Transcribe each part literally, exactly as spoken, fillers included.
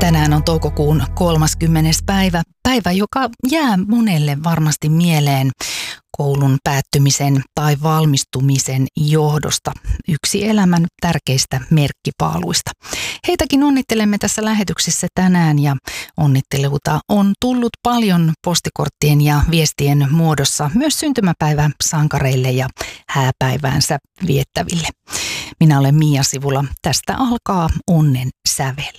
Tänään on toukokuun kolmaskymmenes päivä, päivä, joka jää monelle varmasti mieleen koulun päättymisen tai valmistumisen johdosta. Yksi elämän tärkeistä merkkipaaluista. Heitäkin onnittelemme tässä lähetyksessä tänään ja onnitteluita on tullut paljon postikorttien ja viestien muodossa myös syntymäpäivän sankareille ja hääpäiväänsä viettäville. Minä olen Mia Sivula. Tästä alkaa Onnen sävel.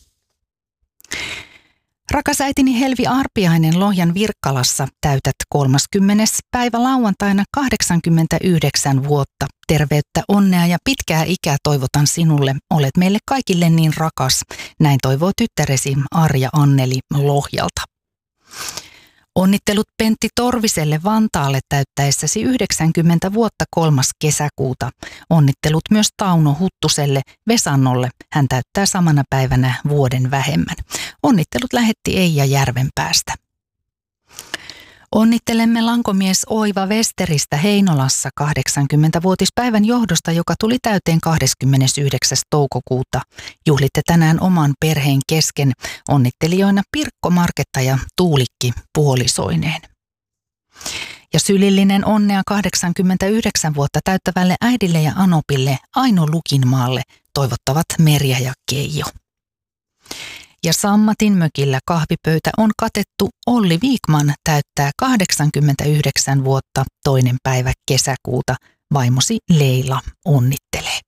Rakas äitini Helvi Arpiainen Lohjan Virkkalassa täytät kolmaskymmenes päivä lauantaina kahdeksankymmentäyhdeksän vuotta. Terveyttä, onnea ja pitkää ikää toivotan sinulle. Olet meille kaikille niin rakas. Näin toivoo tyttäresi Arja Anneli Lohjalta. Onnittelut Pentti Torviselle Vantaalle täyttäessäsi yhdeksänkymmentä vuotta kolmas kesäkuuta. Onnittelut myös Tauno Huttuselle Vesannolle. Hän täyttää samana päivänä vuoden vähemmän. Onnittelut lähetti Eija Järvenpäästä. Onnittelemme lankomies Oiva Westeristä Heinolassa kahdeksankymmentävuotispäivän johdosta, joka tuli täyteen kahdeskymmenesyhdeksäs toukokuuta. Juhlitte tänään oman perheen kesken. Onnittelijoina Pirkko Marketta ja Tuulikki puolisoineen. Ja sylillinen onnea kahdeksankymmentäyhdeksän vuotta täyttävälle äidille ja Anopille Aino Lukinmaalle toivottavat Merja ja Keijo. Ja Sammatin mökillä kahvipöytä on katettu. Olli Viikman täyttää kahdeksankymmentäyhdeksän vuotta toinen päivä kesäkuuta. Vaimosi Leila onnittelee.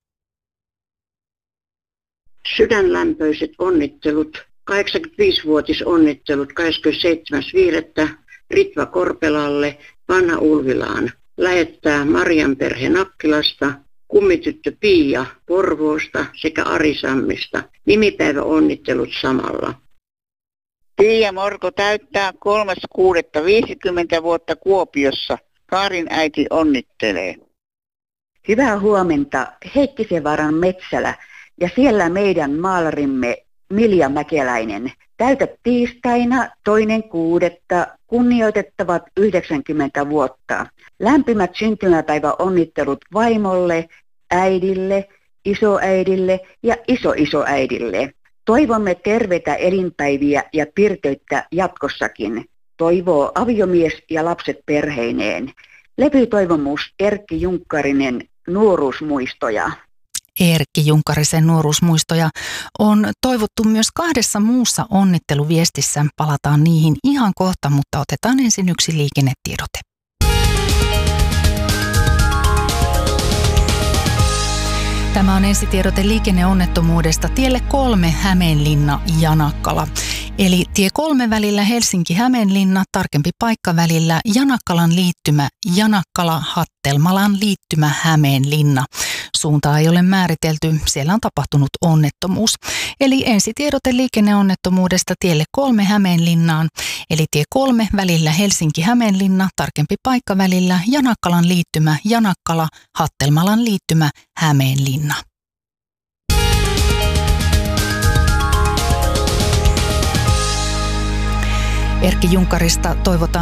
Sydänlämpöiset onnittelut, kahdeksankymmentäviisivuotisonnittelut kahdeskymmenesseitsemäs viidettä Ritva Korpelalle Vanha Ulvilaan. Lähettää Marian perhe Nakkilasta, kummityttö Pia Porvoosta sekä Ari Sammista. Nimipäivä onnittelut samalla. Pia Morko täyttää kolmas kuudetta viisikymmentä vuotta Kuopiossa. Kaarin äiti onnittelee. Hyvää huomenta Heikkisenvaaran Metsälä ja siellä meidän maalarimme Milja Mäkeläinen. Täytät tiistaina toinen kuudetta kunnioitettavat yhdeksänkymmentä vuotta. Lämpimät syntymäpäivä onnittelut vaimolle, äidille, isoäidille ja isoisoäidille. Toivomme terveitä elinpäiviä ja pirteyttä jatkossakin. Toivoo aviomies ja lapset perheineen. Levytoivomus Erkki Junkkarinen, nuoruusmuistoja. Erkki Junkkarisen nuoruusmuistoja on toivottu myös kahdessa muussa onnitteluviestissä. Palataan niihin ihan kohta, mutta otetaan ensin yksi liikennetiedote. Tämä on ensitiedote liikenneonnettomuudesta tielle kolme Hämeenlinna Janakkala. Eli tie kolme välillä Helsinki-Hämeenlinna, tarkempi paikka välillä Janakkalan liittymä Janakkala, Hattelmalan liittymä Hämeenlinna. Suuntaa ei ole määritelty, siellä on tapahtunut onnettomuus. Eli ensitiedote liikenneonnettomuudesta tielle kolme Hämeenlinnaan, eli tie kolme välillä Helsinki-Hämeenlinna, tarkempi paikka välillä Janakkalan liittymä Janakkala, Hattelmalan liittymä Hämeenlinna. Erkki Junkkarista toivotaan